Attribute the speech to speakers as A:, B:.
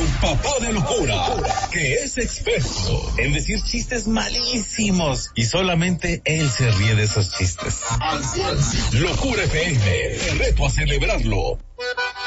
A: papá de locura, que es experto en decir chistes malísimos y solamente él se ríe de esos chistes. Locura FM, te reto a celebrarlo.